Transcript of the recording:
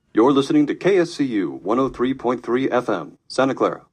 You're listening to KSCU 103.3 FM, Santa Clara.